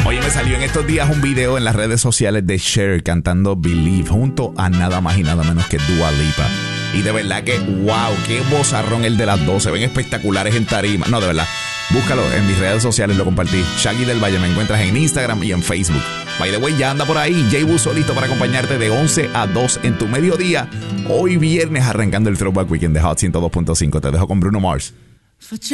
Oye, me salió en estos días un video en las redes sociales de Cher cantando Believe junto a nada más y nada menos que Dua Lipa. Y de verdad que, wow, qué vozarrón el de las dos. Se ven espectaculares en tarima. No, de verdad. Búscalo en mis redes sociales, lo compartí. Shaggy del Valle, me encuentras en Instagram y en Facebook. By the way, ya anda por ahí. Jay Buso listo para acompañarte de 11 a 2 en tu mediodía. Hoy viernes arrancando el Throwback Weekend de Hot 102.5. Te dejo con Bruno Mars.